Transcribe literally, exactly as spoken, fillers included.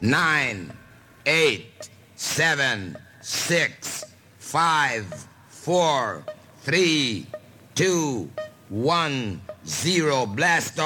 nine, eight, seven, six, five, four, three, two, one, zero. Blast off.